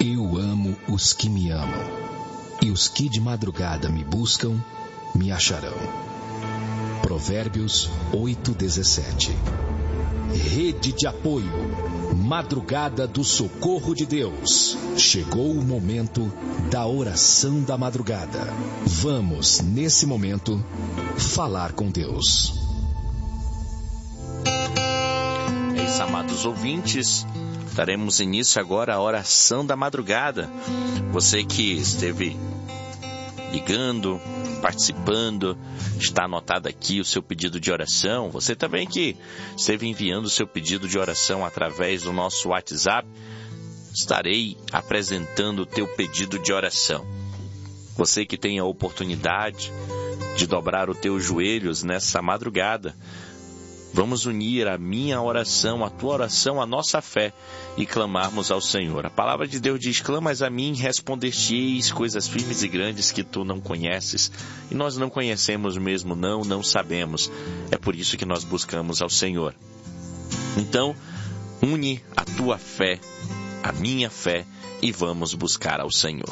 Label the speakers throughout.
Speaker 1: Eu amo os que me amam, e os que de madrugada me buscam, me acharão. Provérbios 8:17. Rede de apoio, Madrugada do Socorro de Deus. Chegou o momento da oração da madrugada. Vamos, nesse momento, falar com Deus.
Speaker 2: É isso, amados ouvintes. Daremos início agora à oração da madrugada. Você que esteve ligando, participando, está anotado aqui o seu pedido de oração. Você também que esteve enviando o seu pedido de oração através do nosso WhatsApp, estarei apresentando o teu pedido de oração. Você que tem a oportunidade de dobrar os teus joelhos nessa madrugada, vamos unir a minha oração, a tua oração, a nossa fé e clamarmos ao Senhor. A palavra de Deus diz: clamas a mim, responder-te-eis coisas firmes e grandes que tu não conheces. E nós não conhecemos mesmo, não sabemos. É por isso que nós buscamos ao Senhor. Então, une a tua fé, a minha fé, e vamos buscar ao Senhor.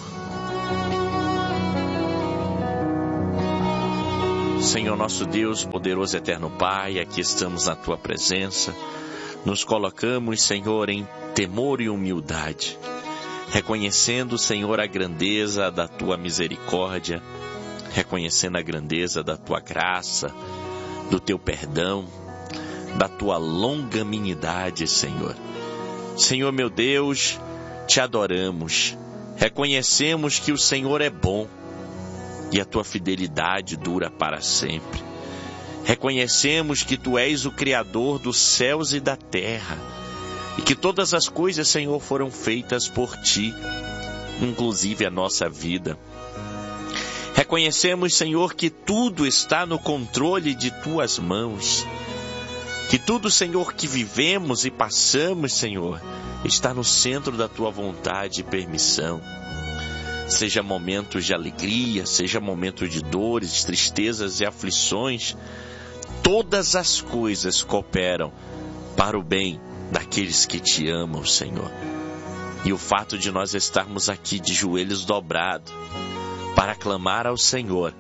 Speaker 2: Senhor nosso Deus, poderoso eterno Pai, aqui estamos na Tua presença. Nos colocamos, Senhor, em temor e humildade, reconhecendo, Senhor, a grandeza da Tua misericórdia, reconhecendo a grandeza da Tua graça, do Teu perdão, da Tua longanimidade, Senhor. Senhor meu Deus, Te adoramos, reconhecemos que o Senhor é bom, e a tua fidelidade dura para sempre. Reconhecemos que tu és o Criador dos céus e da terra, e que todas as coisas, Senhor, foram feitas por ti, inclusive a nossa vida. Reconhecemos, Senhor, que tudo está no controle de tuas mãos, que tudo, Senhor, que vivemos e passamos, Senhor, está no centro da tua vontade e permissão. Seja momentos de alegria, seja momentos de dores, tristezas e aflições, todas as coisas cooperam para o bem daqueles que te amam, Senhor. E o fato de nós estarmos aqui de joelhos dobrados para clamar ao Senhor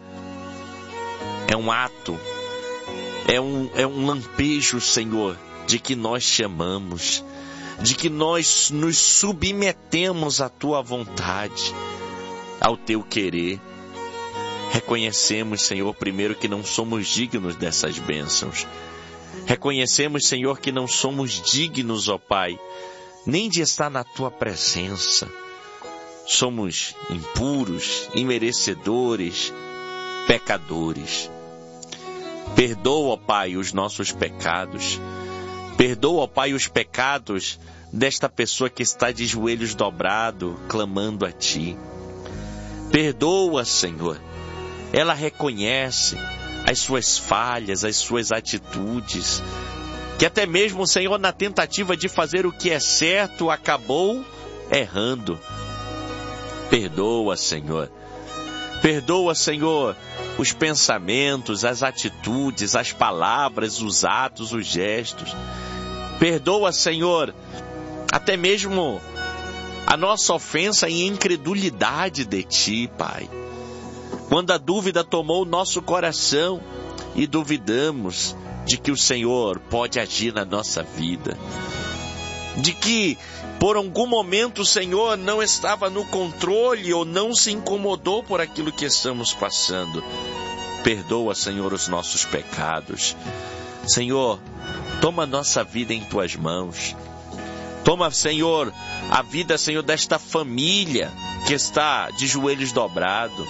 Speaker 2: é um ato, é um lampejo, Senhor, de que nós te amamos, de que nós nos submetemos à tua vontade, ao teu querer. Reconhecemos, Senhor, primeiro que não somos dignos dessas bênçãos. Reconhecemos, Senhor, que não somos dignos, ó Pai, nem de estar na tua presença. Somos impuros, imerecedores, pecadores. Perdoa, ó Pai, os nossos pecados. Perdoa, ó Pai, os pecados desta pessoa que está de joelhos dobrados, clamando a ti. Perdoa, Senhor. Ela reconhece as suas falhas, as suas atitudes, que até mesmo, Senhor, na tentativa de fazer o que é certo, acabou errando. Perdoa, Senhor. Perdoa, Senhor, os pensamentos, as atitudes, as palavras, os atos, os gestos. Perdoa, Senhor, até mesmo a nossa ofensa e incredulidade de ti, Pai. Quando a dúvida tomou o nosso coração e duvidamos de que o Senhor pode agir na nossa vida, de que por algum momento o Senhor não estava no controle ou não se incomodou por aquilo que estamos passando. Perdoa, Senhor, os nossos pecados. Senhor, toma a nossa vida em tuas mãos. Toma, Senhor, a vida, Senhor, desta família que está de joelhos dobrados.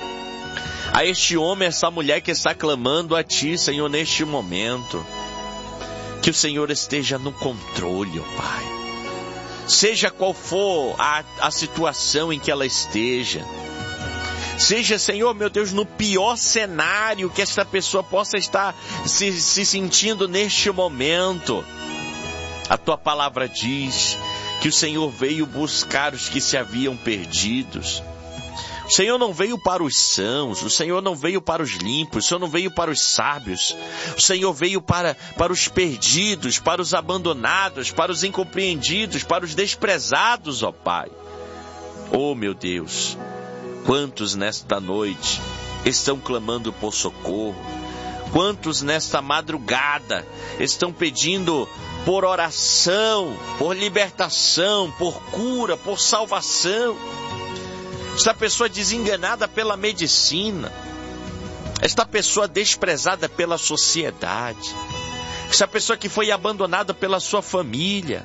Speaker 2: A este homem, essa mulher que está clamando a ti, Senhor, neste momento. Que o Senhor esteja no controle, ó Pai. Seja qual for a situação em que ela esteja. Seja, Senhor, meu Deus, no pior cenário que esta pessoa possa estar se sentindo neste momento. A tua palavra diz que o Senhor veio buscar os que se haviam perdidos. O Senhor não veio para os sãos, o Senhor não veio para os limpos, o Senhor não veio para os sábios. O Senhor veio para os perdidos, para os abandonados, para os incompreendidos, para os desprezados, ó Pai. Oh, meu Deus, quantos nesta noite estão clamando por socorro? Quantos nesta madrugada estão pedindo por oração, por libertação, por cura, por salvação? Esta pessoa desenganada pela medicina, esta pessoa desprezada pela sociedade, esta pessoa que foi abandonada pela sua família,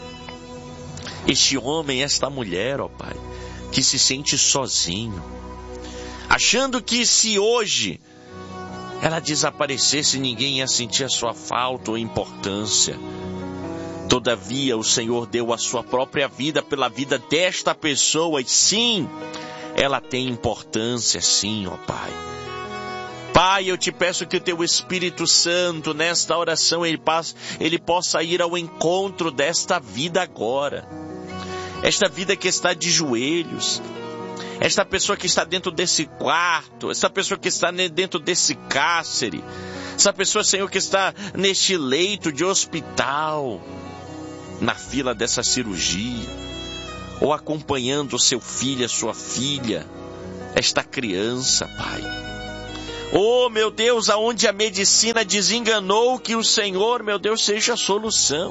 Speaker 2: este homem, esta mulher, ó Pai, que se sente sozinho, achando que se hoje ela desaparecesse, ninguém ia sentir a sua falta ou importância. Todavia, o Senhor deu a sua própria vida pela vida desta pessoa, e sim, ela tem importância, sim, ó Pai. Pai, eu te peço que o Teu Espírito Santo, nesta oração, ele possa ir ao encontro desta vida agora. Esta vida que está de joelhos, esta pessoa que está dentro desse quarto, esta pessoa que está dentro desse cárcere, essa pessoa, Senhor, que está neste leito de hospital, na fila dessa cirurgia, ou acompanhando o seu filho, a sua filha, esta criança, Pai. Oh, meu Deus, aonde a medicina desenganou, que o Senhor, meu Deus, seja a solução.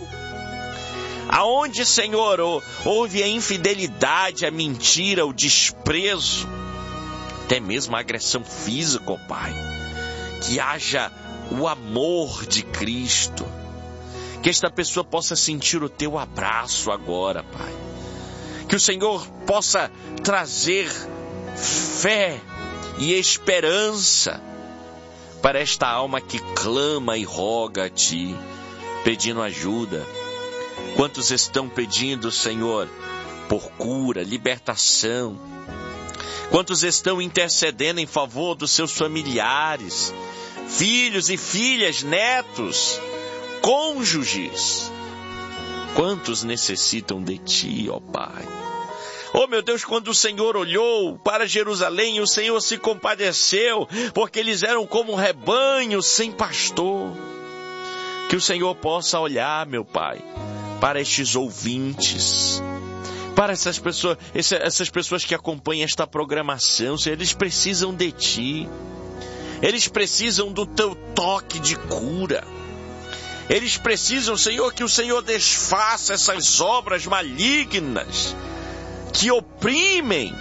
Speaker 2: Aonde, Senhor, houve a infidelidade, a mentira, o desprezo, até mesmo a agressão física, ó Pai, que haja o amor de Cristo, que esta pessoa possa sentir o Teu abraço agora, Pai, que o Senhor possa trazer fé e esperança para esta alma que clama e roga a Ti, pedindo ajuda. Quantos estão pedindo, Senhor, por cura, libertação? Quantos estão intercedendo em favor dos seus familiares, filhos e filhas, netos, cônjuges? Quantos necessitam de Ti, ó Pai? Oh, meu Deus, quando o Senhor olhou para Jerusalém, o Senhor se compadeceu, porque eles eram como um rebanho sem pastor. Que o Senhor possa olhar, meu Pai, para estes ouvintes, para essas pessoas que acompanham esta programação. Senhor, eles precisam de Ti, eles precisam do Teu toque de cura, eles precisam, Senhor, que o Senhor desfaça essas obras malignas que oprimem.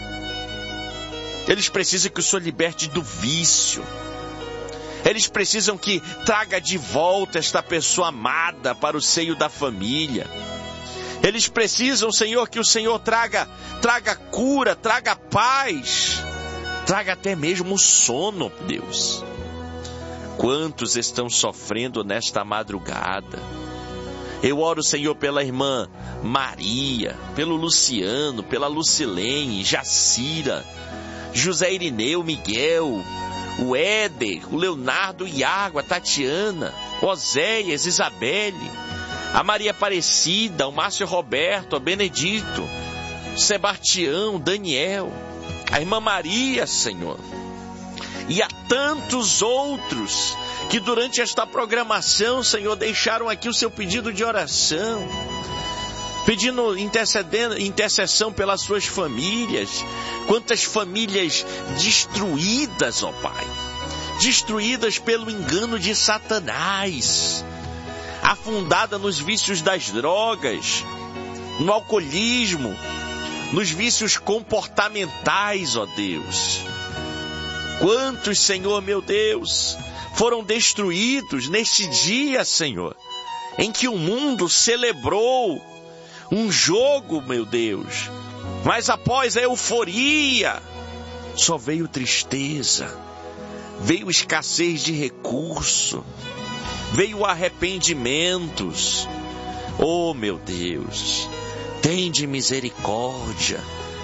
Speaker 2: Eles precisam que o Senhor liberte do vício. Eles precisam que traga de volta esta pessoa amada para o seio da família. Eles precisam, Senhor, que o Senhor traga cura, traga paz, traga até mesmo o sono, Deus. Quantos estão sofrendo nesta madrugada? Eu oro, Senhor, pela irmã Maria, pelo Luciano, pela Lucilene, Jacira, José Irineu, Miguel, o Éder, o Leonardo, o Iago, a Tatiana, Oséias, Isabelle, a Maria Aparecida, o Márcio Roberto, a Benedito, o Sebastião, o Daniel, a irmã Maria, Senhor, e a tantos outros que durante esta programação, Senhor, deixaram aqui o seu pedido de oração, pedindo intercessão pelas suas famílias. Quantas famílias destruídas, ó Pai, destruídas pelo engano de Satanás, afundada nos vícios das drogas, no alcoolismo, nos vícios comportamentais, ó Deus. Quantos, Senhor, meu Deus, foram destruídos neste dia, Senhor, em que o mundo celebrou um jogo, meu Deus, mas após a euforia, só veio tristeza, veio escassez de recurso, veio arrependimentos. Oh, meu Deus, tende misericórdia,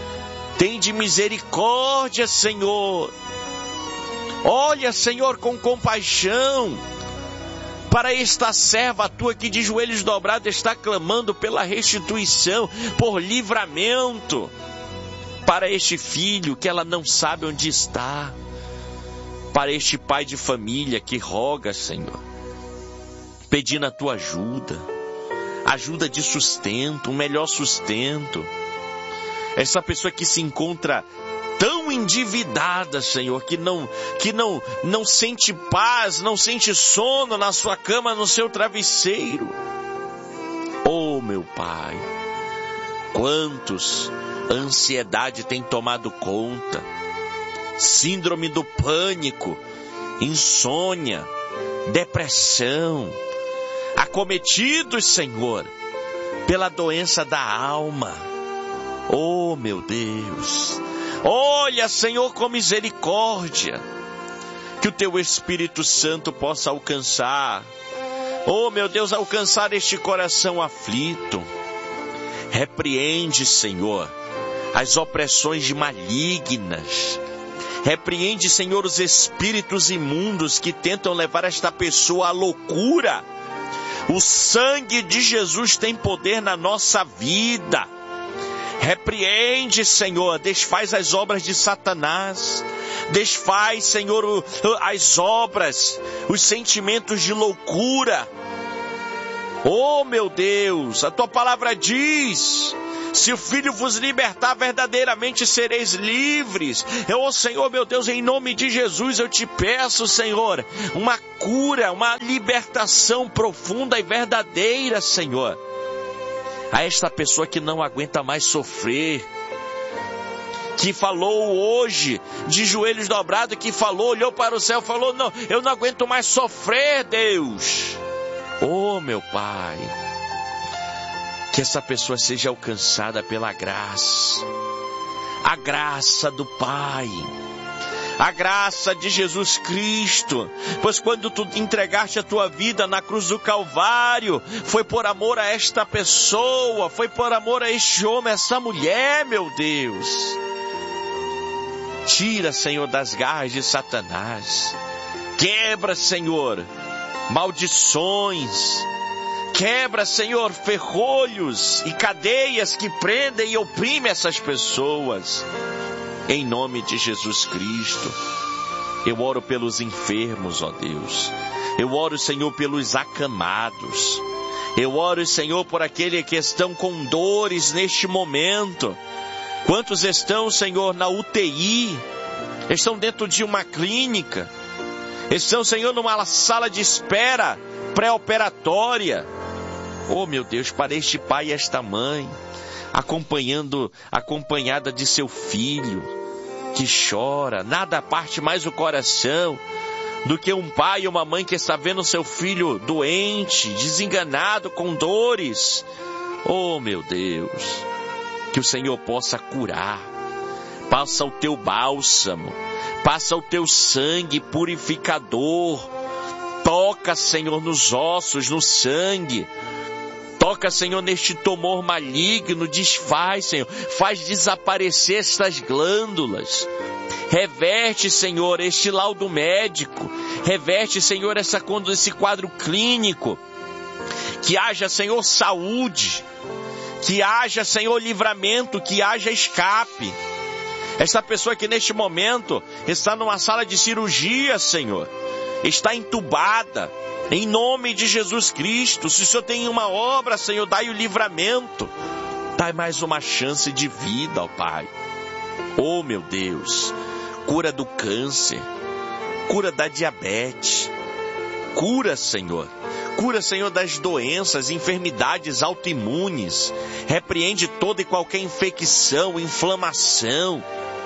Speaker 2: Senhor. Olha, Senhor, com compaixão para esta serva tua que de joelhos dobrados está clamando pela restituição, por livramento, para este filho que ela não sabe onde está, para este pai de família que roga, Senhor, pedindo a tua ajuda de sustento, um melhor sustento. essa pessoa que se encontra tão endividada, Senhor, que não sente paz, não sente sono na sua cama, no seu travesseiro. Oh, meu Pai, quantos a ansiedade tem tomado conta, síndrome do pânico, insônia, depressão, acometidos, Senhor, pela doença da alma. Oh, meu Deus, olha, Senhor, com misericórdia, que o Teu Espírito Santo possa alcançar, oh, meu Deus, alcançar este coração aflito. Repreende, Senhor, as opressões malignas. Repreende, Senhor, os espíritos imundos que tentam levar esta pessoa à loucura. O sangue de Jesus tem poder na nossa vida. Repreende, Senhor, desfaz as obras de Satanás. Desfaz, Senhor, as obras, os sentimentos de loucura. Oh, meu Deus, a Tua palavra diz: se o Filho vos libertar, verdadeiramente sereis livres. Oh, Senhor, meu Deus, em nome de Jesus, eu te peço, Senhor, uma cura, uma libertação profunda e verdadeira, Senhor, a esta pessoa que não aguenta mais sofrer, que falou hoje, de joelhos dobrados, que falou, olhou para o céu, falou: não, eu não aguento mais sofrer, Deus. Oh, meu Pai, que essa pessoa seja alcançada pela graça, a graça do Pai, a graça de Jesus Cristo, pois quando Tu entregaste a Tua vida na cruz do Calvário, foi por amor a esta pessoa, foi por amor a este homem, essa mulher, meu Deus. Tira, Senhor, das garras de Satanás, quebra, Senhor, maldições, quebra, Senhor, ferrolhos e cadeias que prendem e oprimem essas pessoas. Em nome de Jesus Cristo, eu oro pelos enfermos, ó Deus. Eu oro, Senhor, pelos acamados. Eu oro, Senhor, por aqueles que estão com dores neste momento. Quantos estão, Senhor, na UTI? Estão dentro de uma clínica? Estão, Senhor, numa sala de espera pré-operatória? Oh, meu Deus, para este pai e esta mãe, acompanhada de seu filho, que chora, nada parte mais o coração do que um pai e uma mãe que está vendo seu filho doente, desenganado, com dores. Oh, meu Deus, que o Senhor possa curar. Passa o Teu bálsamo, passa o Teu sangue purificador. Toca, Senhor, nos ossos, no sangue. Toca, Senhor, neste tumor maligno, desfaz, Senhor, faz desaparecer estas glândulas. Reverte, Senhor, este laudo médico. Reverte, Senhor, esse quadro clínico. Que haja, Senhor, saúde. Que haja, Senhor, livramento, que haja escape. Essa pessoa que neste momento está numa sala de cirurgia, Senhor, está entubada, em nome de Jesus Cristo. Se o Senhor tem uma obra, Senhor, dai o livramento, dai mais uma chance de vida, ó Pai. Oh, meu Deus, cura do câncer, cura da diabetes, cura, Senhor, das doenças, enfermidades autoimunes. Repreende toda e qualquer infecção, inflamação.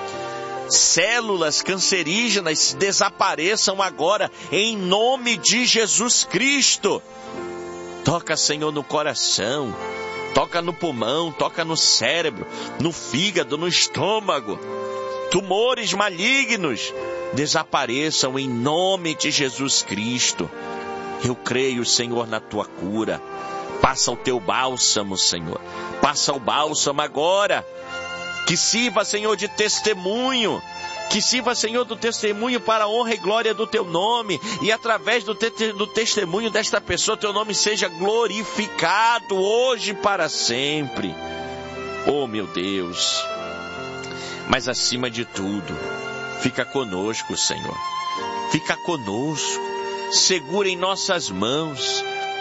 Speaker 2: Células cancerígenas desapareçam agora, em nome de Jesus Cristo. Toca, Senhor, no coração, toca no pulmão, toca no cérebro, no fígado, no estômago. Tumores malignos desapareçam em nome de Jesus Cristo. Eu creio, Senhor, na Tua cura. Passa o Teu bálsamo, Senhor. Passa o bálsamo agora. Que sirva, Senhor, de testemunho. Que sirva, Senhor, do testemunho para a honra e glória do Teu nome. E através do testemunho desta pessoa, Teu nome seja glorificado hoje e para sempre. Oh, meu Deus. Mas acima de tudo, fica conosco, Senhor. Fica conosco. Segura em nossas mãos.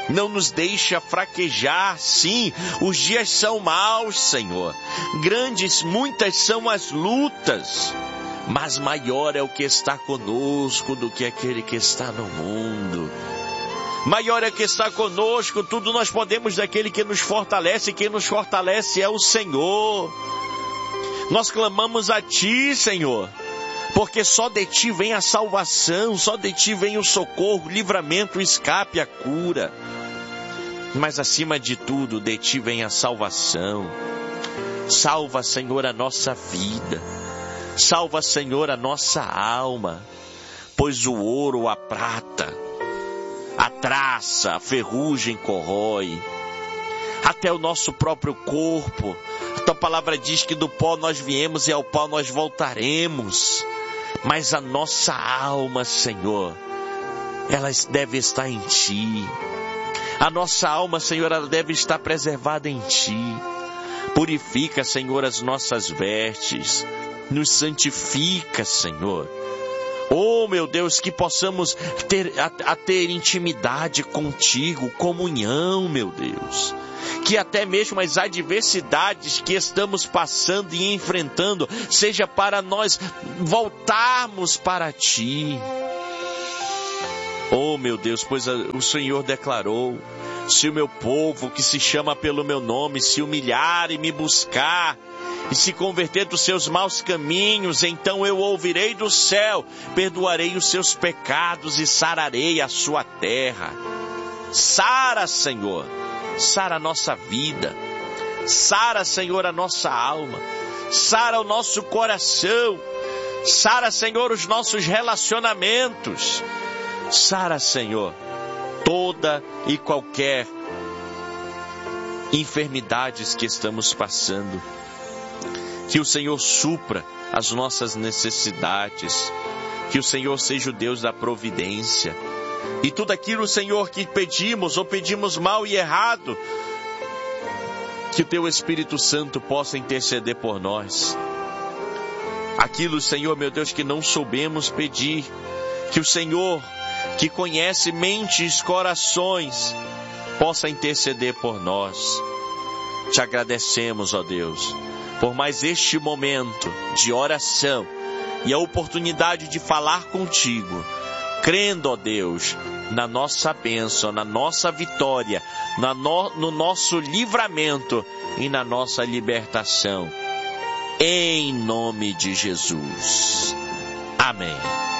Speaker 2: Não nos deixa fraquejar. Sim, os dias são maus, Senhor. Muitas são as lutas, mas maior é o que está conosco do que aquele que está no mundo. Maior é o que está conosco, tudo nós podemos daquele que nos fortalece, e quem nos fortalece é o Senhor. Nós clamamos a Ti, Senhor, porque só de Ti vem a salvação, só de Ti vem o socorro, o livramento, o escape, a cura. Mas acima de tudo, de Ti vem a salvação. Salva, Senhor, a nossa vida. Salva, Senhor, a nossa alma. Pois o ouro, a prata, a traça, a ferrugem corrói. Até o nosso próprio corpo. A Tua palavra diz que do pó nós viemos e ao pó nós voltaremos. Mas a nossa alma, Senhor, ela deve estar em Ti. A nossa alma, Senhor, ela deve estar preservada em Ti. Purifica, Senhor, as nossas vestes. Nos santifica, Senhor. Oh, meu Deus, que possamos ter intimidade contigo, comunhão, meu Deus. Que até mesmo as adversidades que estamos passando e enfrentando, seja para nós voltarmos para Ti. Oh, meu Deus, pois o Senhor declarou: se o meu povo, que se chama pelo meu nome, se humilhar e me buscar, e se converter dos seus maus caminhos, então eu ouvirei do céu, perdoarei os seus pecados e sararei a sua terra. Sara, Senhor, sara a nossa vida. Sara, Senhor, a nossa alma. Sara o nosso coração. Sara, Senhor, os nossos relacionamentos. Sara, Senhor, toda e qualquer enfermidades que estamos passando. Que o Senhor supra as nossas necessidades. Que o Senhor seja o Deus da providência. E tudo aquilo, Senhor, que pedimos ou pedimos mal e errado, que o Teu Espírito Santo possa interceder por nós. Aquilo, Senhor, meu Deus, que não soubemos pedir, que o Senhor, que conhece mentes e corações, possa interceder por nós. Te agradecemos, ó Deus, por mais este momento de oração e a oportunidade de falar contigo, crendo, ó Deus, na nossa bênção, na nossa vitória, no nosso livramento e na nossa libertação. Em nome de Jesus. Amém.